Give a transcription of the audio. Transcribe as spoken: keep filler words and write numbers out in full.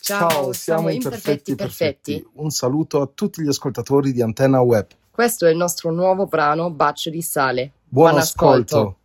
Ciao, siamo Imperfetti Perfetti. Un saluto a tutti gli ascoltatori di Antenna Web. Questo è il nostro nuovo brano Bacio di sale. Buon, Buon ascolto. ascolto.